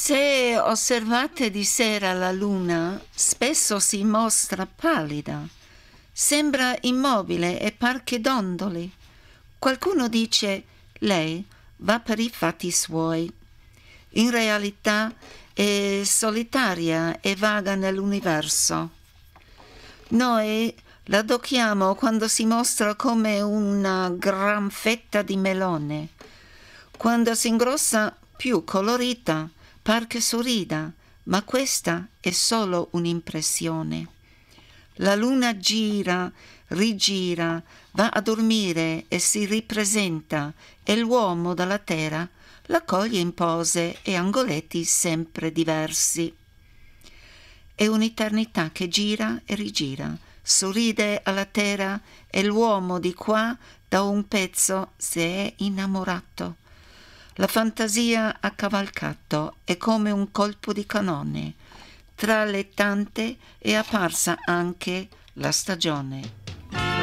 Se osservate di sera la luna, spesso si mostra pallida, sembra immobile e par che dondoli. Qualcuno dice: lei va per i fatti suoi. In realtà è solitaria e vaga nell'universo. Noi la adocchiamo quando si mostra come una gran fetta di melone. Quando si ingrossa più colorita, par che sorrida, ma questa è solo un'impressione. La luna gira, rigira, va a dormire e si ripresenta, e l'uomo dalla terra la coglie in pose e angoletti sempre diversi. È un'eternità che gira e rigira, sorride alla terra e l'uomo di qua da un pezzo si è innamorato. La fantasia ha cavalcato, è come un colpo di cannone. Tra le tante è apparsa anche la stagione.